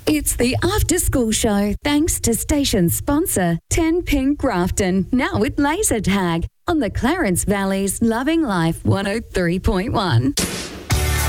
It's the After School Show, thanks to station sponsor 10 Pink Grafton, now with laser tag on the Clarence Valley's Loving Life 103.1.